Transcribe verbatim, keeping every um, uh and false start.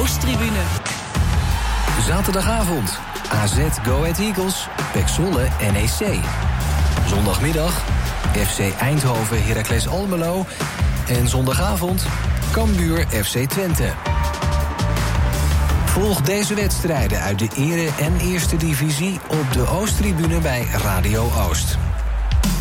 Oosttribune. Zaterdagavond A Z Go Ahead Eagles, P E C Zwolle N E C. Zondagmiddag F C Eindhoven Heracles Almelo. En zondagavond Cambuur F C Twente. Volg deze wedstrijden uit de Ere- en Eerste Divisie op de Oosttribune bij Radio Oost.